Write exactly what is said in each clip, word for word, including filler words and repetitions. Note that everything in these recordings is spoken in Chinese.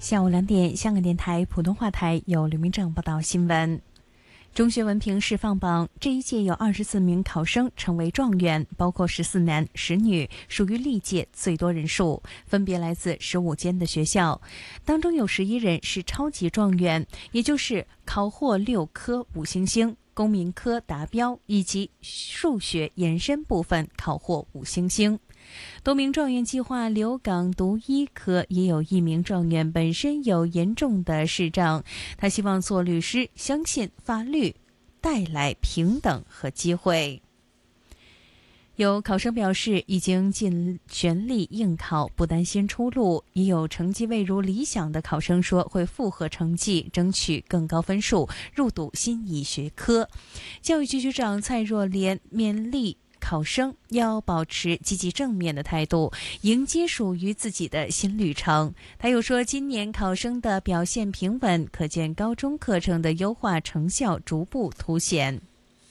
下午两点，香港电台普通话台由刘明正报道新闻。中学文凭试放榜，这一届有二十四名考生成为状元，包括十四男十女，属于历届最多人数，分别来自十五间的学校。当中有十一人是超级状元，也就是考获六科五星星，公民科达标，以及数学延伸部分考获五星星。多名状元计划留港读医科，也有一名状元本身有严重的视障，他希望做律师，相信法律带来平等和机会。有考生表示已经尽全力应考，不担心出路，也有成绩未如理想的考生说会复核成绩，争取更高分数入读心理学科。教育局局长蔡若莲勉励考生要保持积极正面的态度，迎接属于自己的新旅程。他又说，今年考生的表现平稳，可见高中课程的优化成效逐步凸显。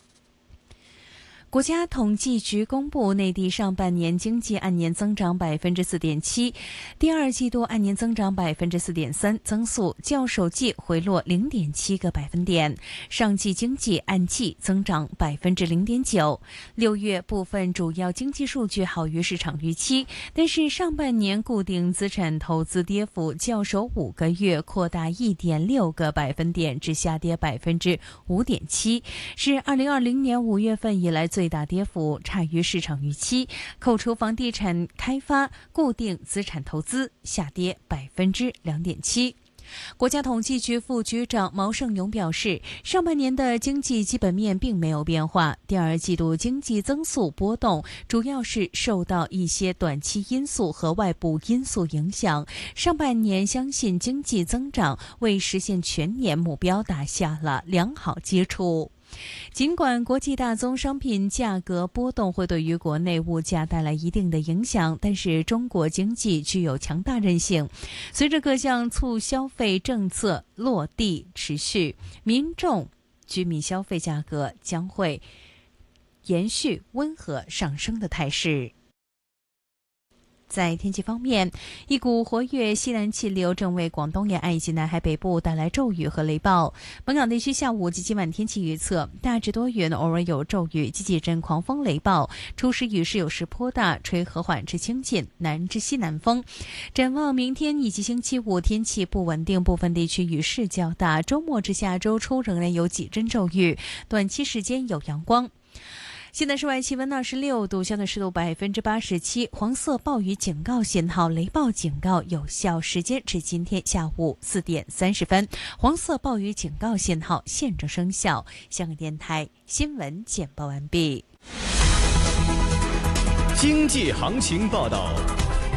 国家统计局公布，内地上半年经济按年增长百分之四点七，第二季度按年增长百分之四点三，增速较首季回落零点七个百分点。上季经济按季增长百分之零点九。六月部分主要经济数据好于市场预期，但是上半年固定资产投资跌幅较首五个月扩大一点六个百分点至下跌百分之五点七，是二零二零年五月份以来最大跌幅，差于市场预期。扣除房地产开发，固定资产投资下跌百分之两点七。国家统计局副局长毛盛勇表示，上半年的经济基本面并没有变化，第二季度经济增速波动，主要是受到一些短期因素和外部因素影响。上半年相信经济增长为实现全年目标打下了良好基础。尽管国际大宗商品价格波动会对于国内物价带来一定的影响，但是中国经济具有强大韧性。随着各项促消费政策落地持续，民众居民消费价格将会延续温和上升的态势。在天气方面，一股活跃西南气流正为广东沿岸以及南海北部带来骤雨和雷暴。本港地区下午及今晚天气预测，大致多云，偶尔有骤雨及几阵狂风雷暴，初时雨势有时颇大，吹和缓至清劲南至西南风。展望明天以及星期五天气不稳定，部分地区雨势较大，周末至下周初仍然有几阵骤雨，短期时间有阳光。现在室外气温二十六度，相对湿度百分之八十七，黄色暴雨警告信号、雷暴警告有效时间至今天下午四点三十分，黄色暴雨警告信号现正生效。香港电台新闻简报完毕。 经济行情报道。